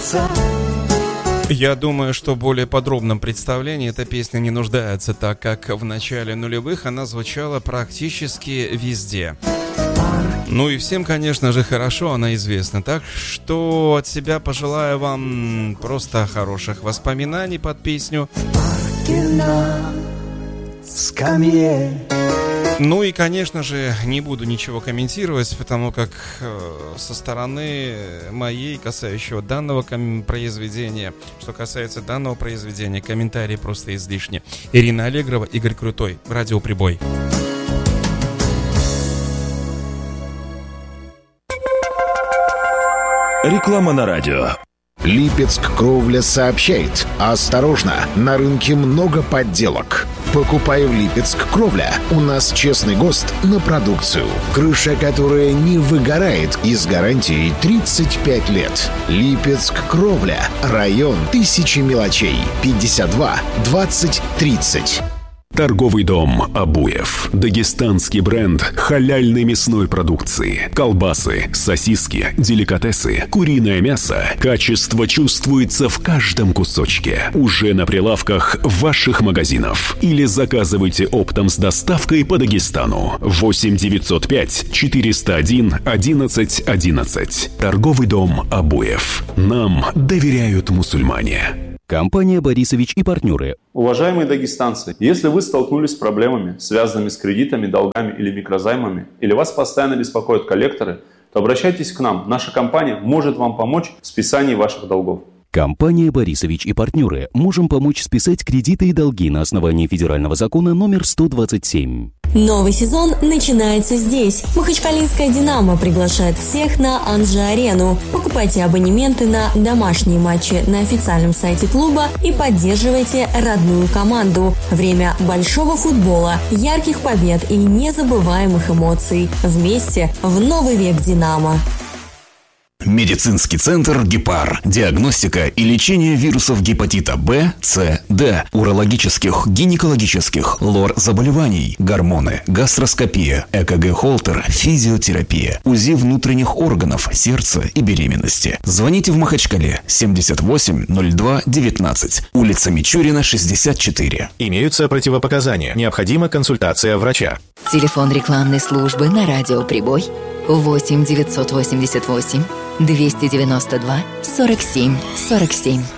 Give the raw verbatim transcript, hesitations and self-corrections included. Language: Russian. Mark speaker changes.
Speaker 1: сердца.
Speaker 2: Я думаю, что в более подробном представлении эта песня не нуждается, так как в начале нулевых она звучала практически везде. Ну и всем, конечно же, хорошо она известна. Так что от себя пожелаю вам просто хороших воспоминаний под песню.
Speaker 1: На скамье.
Speaker 2: Ну и, конечно же, не буду ничего комментировать, потому как э, со стороны моей, касающего данного ком- произведения, что касается данного произведения, комментарии просто излишни. Ирина Аллегрова, Игорь Крутой, Радио Прибой.
Speaker 3: Реклама на радио.
Speaker 4: Липецк Кровля сообщает: осторожно, на рынке много подделок. Покупай в Липецк Кровля. У нас честный ГОСТ на продукцию. Крыша, которая не выгорает, и с гарантией тридцать пять лет. Липецк Кровля. Район Тысячи мелочей. пятьдесят два двадцать тридцать.
Speaker 3: Торговый дом «Абуев». Дагестанский бренд халяльной мясной продукции. Колбасы, сосиски, деликатесы, куриное мясо. Качество чувствуется в каждом кусочке. Уже на прилавках ваших магазинов. Или заказывайте оптом с доставкой по Дагестану. восемь девятьсот пять четыреста один одиннадцать одиннадцать. Торговый дом «Абуев». Нам доверяют мусульмане.
Speaker 5: Компания «Борисович и партнеры».
Speaker 6: Уважаемые дагестанцы, если вы столкнулись с проблемами, связанными с кредитами, долгами или микрозаймами, или вас постоянно беспокоят коллекторы, то обращайтесь к нам. Наша компания может вам помочь в списании ваших долгов.
Speaker 5: Компания «Борисович и партнеры». Можем помочь списать кредиты и долги на основании федерального закона номер сто двадцать семь.
Speaker 7: Новый сезон начинается здесь. Махачкалинская «Динамо» приглашает всех на Анжи-арену. Покупайте абонементы на домашние матчи на официальном сайте клуба и поддерживайте родную команду. Время большого футбола, ярких побед и незабываемых эмоций. Вместе в новый век «Динамо».
Speaker 8: Медицинский центр «Гепар». Диагностика и лечение вирусов гепатита Б, С, Д, урологических, гинекологических, лор-заболеваний, гормоны, гастроскопия, ЭКГ-холтер, физиотерапия, УЗИ внутренних органов, сердца и беременности. Звоните в Махачкале семьдесят восемь ноль два девятнадцать, улица Мичурина, шестьдесят четыре.
Speaker 9: Имеются противопоказания. Необходима консультация врача.
Speaker 10: Телефон рекламной службы на радио «Прибой» восемь девятьсот восемьдесят восемь двести девяносто два сорок семь сорок семь.